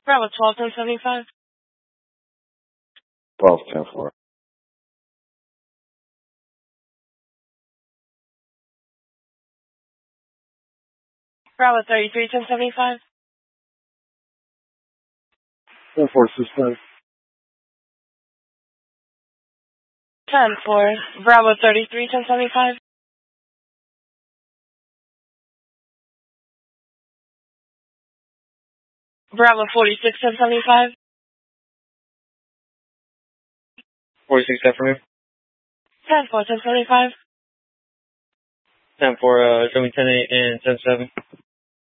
Bravo 12, 1075. 12, 10-4. Bravo 33, 1075. 10-4, suspend. 10-4. Bravo 33, 1075. Bravo 46, 1075. 46 afternoon. 10-4, 1075. 10-4, showing 10-8 and 10-7.